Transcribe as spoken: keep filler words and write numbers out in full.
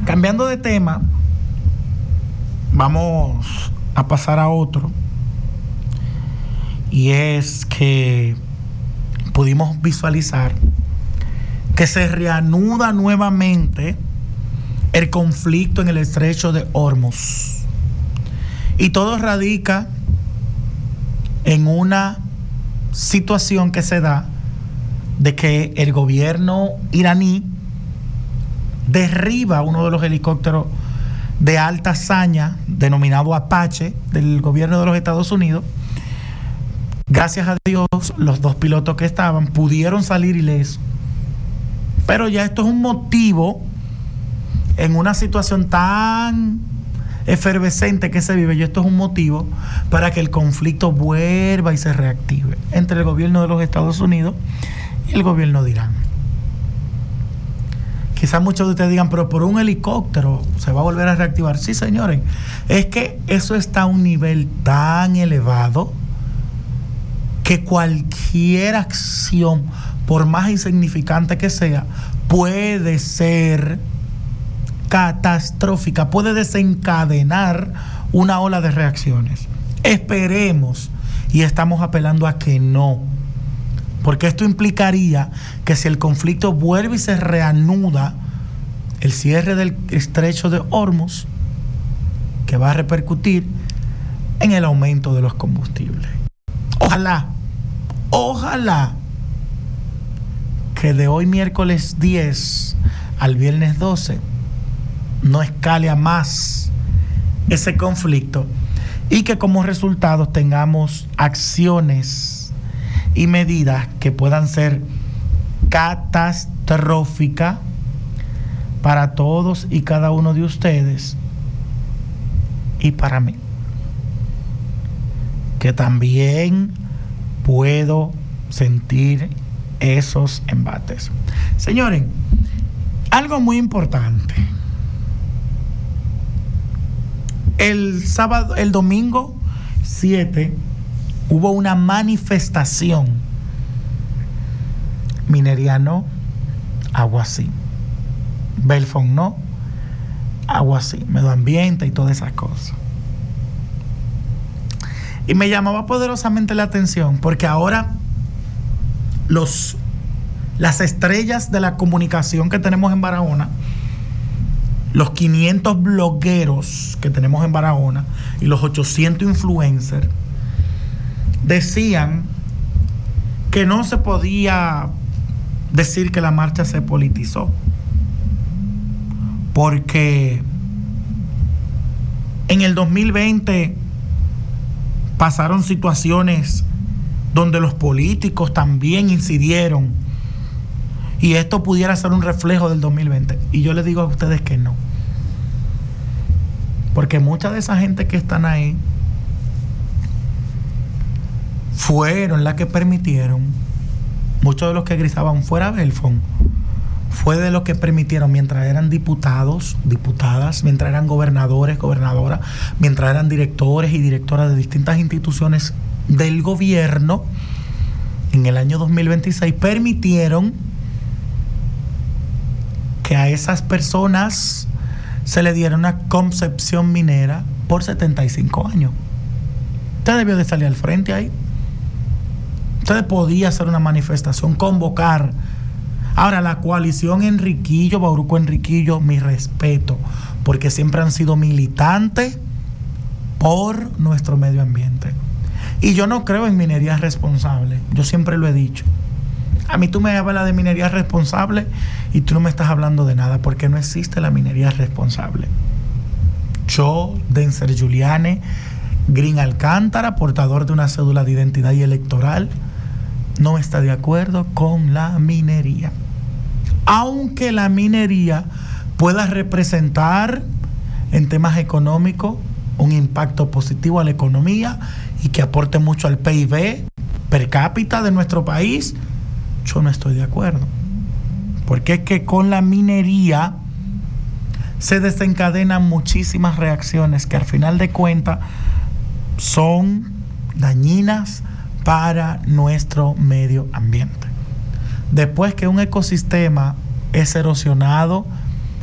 Cambiando de tema, vamos a pasar a otro. Y es que pudimos visualizar que se reanuda nuevamente el conflicto en el estrecho de Hormuz. Y todo radica en una situación que se da de que el gobierno iraní derriba uno de los helicópteros de alta hazaña, denominado Apache, del gobierno de los Estados Unidos. Gracias a Dios, los dos pilotos que estaban pudieron salir ilesos. Pero ya esto es un motivo, en una situación tan efervescente que se vive, y esto es un motivo para que el conflicto vuelva y se reactive entre el gobierno de los Estados Unidos y el gobierno de Irán. Quizás muchos de ustedes digan, pero por un helicóptero se va a volver a reactivar. Sí, señores, es que eso está a un nivel tan elevado que cualquier acción, por más insignificante que sea, puede ser catastrófica, puede desencadenar una ola de reacciones. Esperemos, y estamos apelando a que no, porque esto implicaría que si el conflicto vuelve y se reanuda, el cierre del estrecho de Hormuz, que va a repercutir en el aumento de los combustibles. Ojalá, ojalá que de hoy miércoles diez al viernes doce no escale a más ese conflicto y que como resultado tengamos acciones y medidas que puedan ser catastróficas para todos y cada uno de ustedes y para mí, que también puedo sentir esos embates. Señores, algo muy importante. El sábado, el domingo siete, hubo una manifestación. Minería no, agua sí. Belfont no, agua sí. Medio ambiente y todas esas cosas. Y me llamaba poderosamente la atención porque ahora los, las estrellas de la comunicación que tenemos en Barahona, los quinientos blogueros que tenemos en Barahona y los ochocientos influencers, decían que no se podía decir que la marcha se politizó, porque en el dos mil veinte pasaron situaciones donde los políticos también incidieron y esto pudiera ser un reflejo del dos mil veinte. Y yo les digo a ustedes que no, porque mucha de esa gente que están ahí fueron las que permitieron, muchos de los que gritaban fuera Belfont, fue de los que permitieron, mientras eran diputados, diputadas, mientras eran gobernadores, gobernadoras, mientras eran directores y directoras de distintas instituciones del gobierno, en el año dos mil veintiséis permitieron que a esas personas se le diera una concepción minera por setenta y cinco años. Usted debió de salir al frente ahí. Usted podía hacer una manifestación, convocar. Ahora, la coalición Enriquillo, Bauruco Enriquillo, mi respeto, porque siempre han sido militantes por nuestro medio ambiente. Y yo no creo en minería responsable, yo siempre lo he dicho. A mí tú me hablas de minería responsable y tú no me estás hablando de nada, porque no existe la minería responsable. Yo, Denser Giuliani, Green Alcántara, portador de una cédula de identidad y electoral, no está de acuerdo con la minería. Aunque la minería pueda representar en temas económicos un impacto positivo a la economía y que aporte mucho al P I B per cápita de nuestro país, yo no estoy de acuerdo. Porque es que con la minería se desencadenan muchísimas reacciones que al final de cuentas son dañinas para nuestro medio ambiente. Después que un ecosistema es erosionado